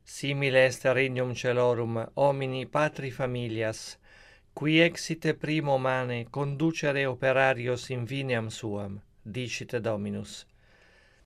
Simile est regnum celorum homini patri familias, qui exite primo mane conducere operarios in viniam suam, dicite Dominus.